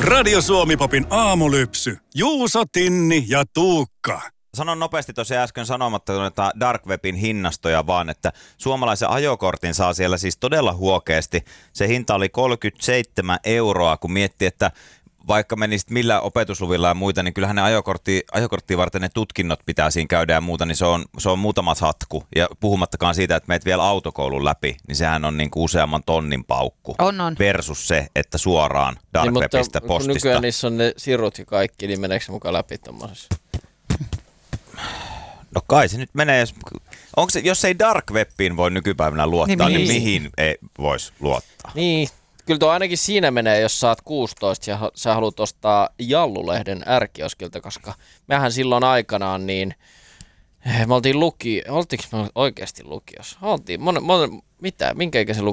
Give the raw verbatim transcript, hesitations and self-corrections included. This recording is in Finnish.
Radio Suomi-popin aamulypsy. Juuso, Tinni ja Tuukka. Sanon nopeasti tosiaan äsken sanomatta noita Dark Webin hinnastoja vaan, että suomalaisen ajokortin saa siellä siis todella huokeasti. Se hinta oli kolmekymmentäseitsemän euroa, kun miettii, että vaikka menisit millä opetusluvilla ja muita, niin kyllähän ne ajokortti, ajokorttia varten ne tutkinnot pitää siinä käydä ja muuta, niin se on, se on muutama hatku. Ja puhumattakaan siitä, että meet vielä autokoulun läpi, niin sehän on niin kuin useamman tonnin paukku. On, on. Versus se, että suoraan Dark niin, Webistä mutta postista. Nykyään niissä on ne sirut ja kaikki, niin meneekö se mukaan läpi tommosessa? No kai se nyt menee, jos, onko se, jos ei Dark Webiin voi nykypäivänä luottaa, niin, niin mihin ei voisi luottaa? Niin, kyllä tuo ainakin siinä menee, jos sä oot kuusitoista ja sä haluat ostaa Jallulehden R-kioskilta, koska mehän silloin aikanaan niin, me oltiin luki, oltiinko me oikeasti lukiossa? Oltiin, mon, mon, mitä, minkä ikäisen